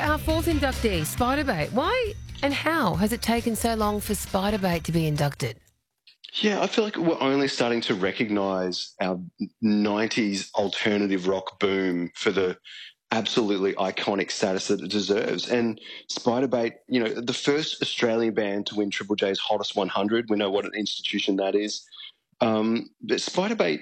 our fourth inductee, Spiderbait. Why and how has it taken so long for Spiderbait to be inducted? Yeah, I feel like we're only starting to recognise our 90s alternative rock boom for the absolutely iconic status that it deserves. And Spiderbait, the first Australian band to win Triple J's Hottest 100, we know what an institution that is. But Spiderbait,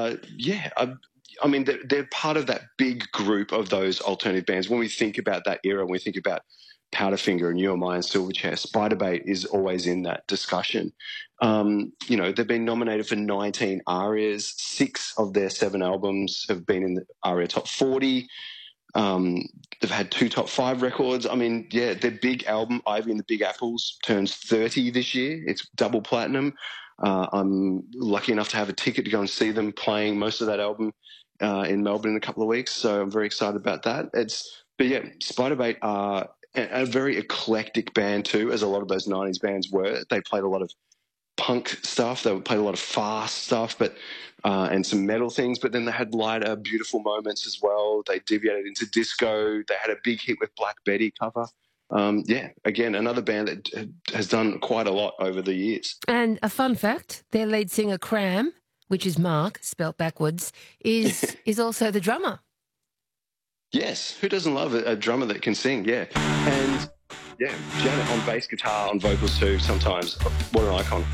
I mean, they're part of that big group of those alternative bands. When we think about that era, when we think about Powderfinger and You and I and Silverchair, Spiderbait is always in that discussion. They've been nominated for 19 ARIAs. 6 of their 7 albums have been in the ARIA Top 40. They've had 2 top 5 records. I mean, yeah, their big album, Ivy and the Big Apples, turns 30 this year. It's double platinum. I'm lucky enough to have a ticket to go and see them playing most of that album in Melbourne in a couple of weeks, so I'm very excited about that. But yeah, Spiderbait are a very eclectic band too, as a lot of those 90s bands were. They played a lot of punk stuff, they played a lot of fast stuff, but and some metal things, but then they had lighter, beautiful moments as well. They deviated into disco. They had a big hit with Black Betty cover. Again, another band that has done quite a lot over the years. And a fun fact, their lead singer, Cram, which is Mark, spelt backwards, is also the drummer. Yes, who doesn't love a drummer that can sing? Yeah. And yeah, Janet on bass guitar, on vocals too sometimes. What an icon.